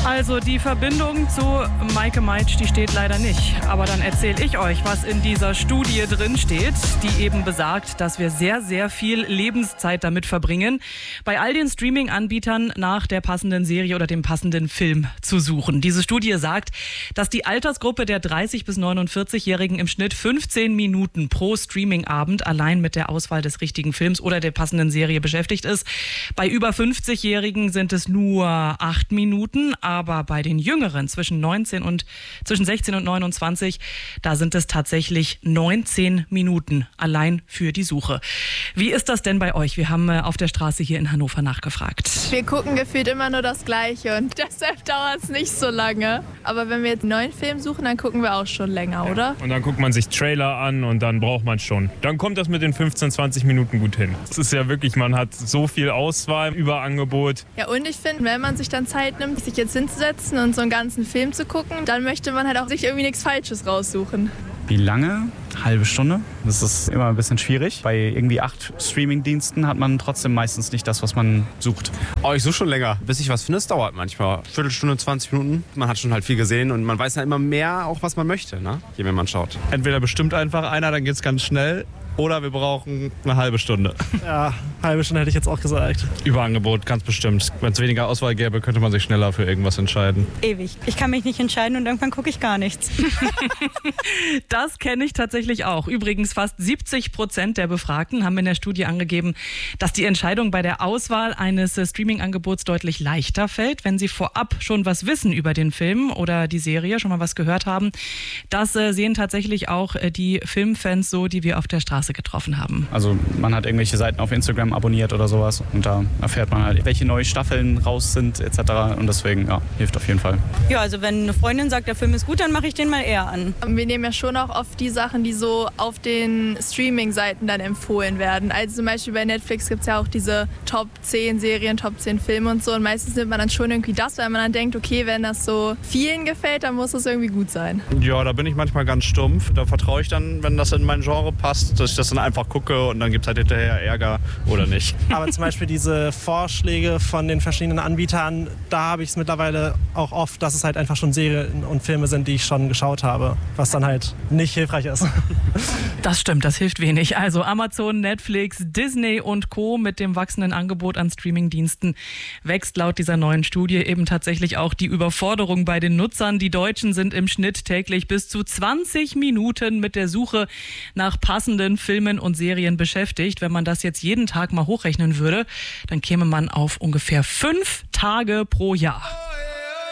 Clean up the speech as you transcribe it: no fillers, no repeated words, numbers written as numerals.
Also die Verbindung zu Maike Meitsch, die steht leider nicht. Aber dann erzähle ich euch, was in dieser Studie drin steht, die eben besagt, dass wir sehr, sehr viel Lebenszeit damit verbringen, bei all den Streaming-Anbietern nach der passenden Serie oder dem passenden Film zu suchen. Diese Studie sagt, dass die Altersgruppe der 30- bis 49-Jährigen im Schnitt 15 Minuten pro Streaming-Abend allein mit der Auswahl des richtigen Films oder der passenden Serie beschäftigt ist. Bei über 50-Jährigen sind es nur 8 Minuten, aber bei den Jüngeren zwischen 16 und 29, da sind es tatsächlich 19 Minuten allein für die Suche. Wie ist das denn bei euch? Wir haben auf der Straße hier in Hannover nachgefragt. Wir gucken gefühlt immer nur das Gleiche und deshalb dauert es nicht so lange. Aber wenn wir jetzt einen neuen Film suchen, dann gucken wir auch schon länger, oder? Und dann guckt man sich Trailer an und dann braucht man schon. Dann kommt das mit den 15, 20 Minuten gut hin. Es ist ja wirklich, man hat so viel Auswahl, Überangebot. Ja, und ich finde, wenn man sich dann Zeit nimmt, sich jetzt hinzusetzen und so einen ganzen Film zu gucken, dann möchte man halt auch sich irgendwie nichts Falsches raussuchen. Wie lange? Halbe Stunde. Das ist immer ein bisschen schwierig. Bei irgendwie 8 Streaming-Diensten hat man trotzdem meistens nicht das, was man sucht. Oh, ich suche schon länger. Bis ich was finde, es dauert manchmal. Viertelstunde, 20 Minuten. Man hat schon halt viel gesehen und man weiß ja immer mehr, auch was man möchte, ne? Je mehr man schaut. Entweder bestimmt einfach einer, dann geht's ganz schnell. Oder wir brauchen eine halbe Stunde. Ja, halbe Stunde hätte ich jetzt auch gesagt. Überangebot, ganz bestimmt. Wenn es weniger Auswahl gäbe, könnte man sich schneller für irgendwas entscheiden. Ewig. Ich kann mich nicht entscheiden und irgendwann gucke ich gar nichts. Das kenne ich tatsächlich auch. Übrigens, fast 70% der Befragten haben in der Studie angegeben, dass die Entscheidung bei der Auswahl eines Streaming-Angebots deutlich leichter fällt, wenn sie vorab schon was wissen über den Film oder die Serie, schon mal was gehört haben. Das sehen tatsächlich auch die Filmfans so, die wir auf der Straße getroffen haben. Also man hat irgendwelche Seiten auf Instagram abonniert oder sowas und da erfährt man halt, welche neue Staffeln raus sind etc. Und deswegen, ja, hilft auf jeden Fall. Ja, also wenn eine Freundin sagt, der Film ist gut, dann mache ich den mal eher an. Wir nehmen ja schon auch oft die Sachen, die so auf den Streaming-Seiten dann empfohlen werden. Also zum Beispiel bei Netflix gibt es ja auch diese Top 10 Serien, Top 10 Filme und so. Und meistens nimmt man dann schon irgendwie das, weil man dann denkt, okay, wenn das so vielen gefällt, dann muss es irgendwie gut sein. Ja, da bin ich manchmal ganz stumpf. Da vertraue ich dann, wenn das in mein Genre passt, dass ich das dann einfach gucke und dann gibt es halt hinterher Ärger oder nicht. Aber zum Beispiel diese Vorschläge von den verschiedenen Anbietern, da habe ich es mittlerweile auch oft, dass es halt einfach schon Serien und Filme sind, die ich schon geschaut habe, was dann halt nicht hilfreich ist. Das stimmt, das hilft wenig. Also Amazon, Netflix, Disney und Co. mit dem wachsenden Angebot an Streamingdiensten wächst laut dieser neuen Studie eben tatsächlich auch die Überforderung bei den Nutzern. Die Deutschen sind im Schnitt täglich bis zu 20 Minuten mit der Suche nach passenden Filmen und Serien beschäftigt. Wenn man das jetzt jeden Tag mal hochrechnen würde, dann käme man auf ungefähr 5 Tage pro Jahr.